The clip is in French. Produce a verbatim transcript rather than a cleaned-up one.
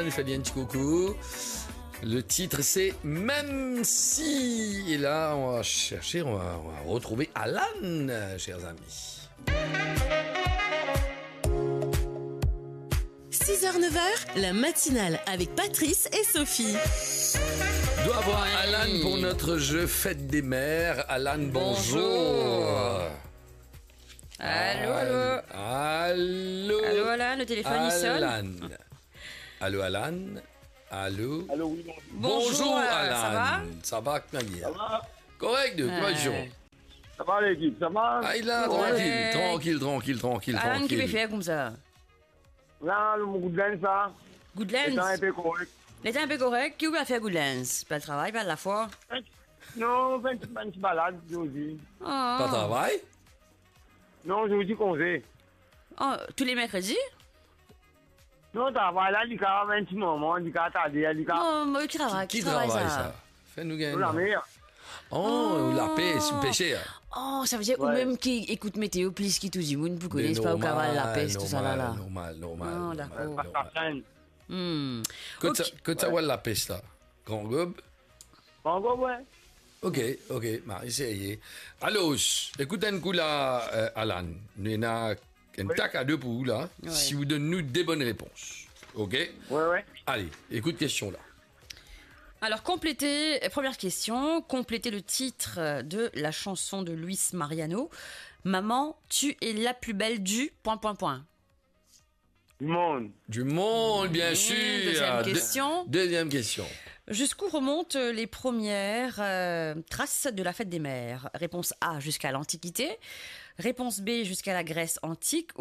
Alan, fais bien un petit coucou. Le titre c'est Même si. Et là, on va chercher, on va, on va retrouver Alan, chers amis. six heures neuf heures, la matinale avec Patrice et Sophie. On doit avoir Alan pour notre jeu Fête des mères. Alan, bonjour. Bonjour. Allô, allô. Allô. Allô, Alan, le téléphone il sonne. Alan. Allô, Alan. Allô. Allô, oui, bonjour. Bonjour, Bonjour, Alan. ça va Ça va, Knaguia. Ça va? Correct, de quoi Ouais. Jean? Ça va l'équipe, ça va? Ah, il a, Ouais. tranquille, tranquille, tranquille, tranquille, Alan, qui peut tranquille. faire comme ça? Là, le Goodland, ça. C'est un Goodlands. peu correct. L'été un peu correct. Qui va faire Goodlands? Pas de travail, pas de la foi. Non, ben, c'est pas une petite balade, aujourd'hui. Oh. Pas de travail? Non, aujourd'hui, congé. Oh, tous les mercredis? Non, travail là, il y a un petit moment, il y a attardé, il y a Non, mais qui travaille? Qui travaille ça? Fais-nous gagner. la mer. Oh, la paix, c'est péché. Oh, ça veut dire, ou Ouais. même qui écoute météo, plus qui tout du monde, pour Mais connaître pas au normal, cavale, la peste, tout ça là, là. Normal, normal. Ah, normal, d'accord. Pas normal. ta chaîne. Hmm. Que Ok. ça- Que ça va la peste là? Grand gobe? Bon, bon, ouais. Ok, ok, bah, essayez. Alors, écoutez un coup là, euh, Alan. Il y a un Oui. tac à deux pour vous là. Ouais. Si vous donnez nous des bonnes réponses. Ok? Ouais, ouais. Allez, écoute question là. Alors, complétez, première question, complétez le titre de la chanson de Luis Mariano. Maman, tu es la plus belle du... point, point, point. Du monde. Du monde, bien Mmh, sûr. deuxième Deux- question. deuxième question. Jusqu'où remontent les premières euh, traces de la fête des mères? Réponse A, jusqu'à l'Antiquité. Réponse B, jusqu'à la Grèce antique.